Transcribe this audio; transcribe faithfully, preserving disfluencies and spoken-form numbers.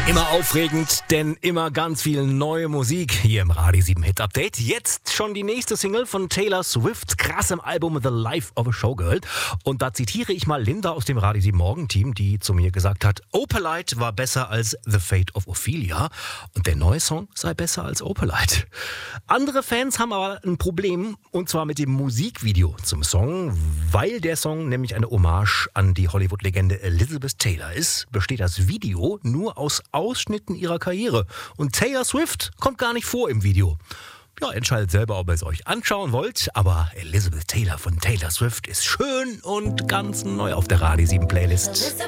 Immer aufregend, denn immer ganz viel neue Musik hier im Radio sieben Hit Update. Jetzt schon die nächste Single von Taylor Swift, krassem Album The Life of a Showgirl. Und da zitiere ich mal Linda aus dem Radio sieben Morgen Team, die zu mir gesagt hat, Opalite war besser als The Fate of Ophelia und der neue Song sei besser als Opalite. Andere Fans haben aber ein Problem, und zwar mit dem Musikvideo zum Song, weil der Song nämlich eine Hommage an die Hollywood-Legende Elizabeth Taylor ist, besteht das Video nur aus Ausschnitten ihrer Karriere. Und Taylor Swift kommt gar nicht vor im Video. Ja, entscheidet selber, ob ihr es euch anschauen wollt. Aber Elizabeth Taylor von Taylor Swift ist schön und ganz neu auf der Radio sieben Playlist.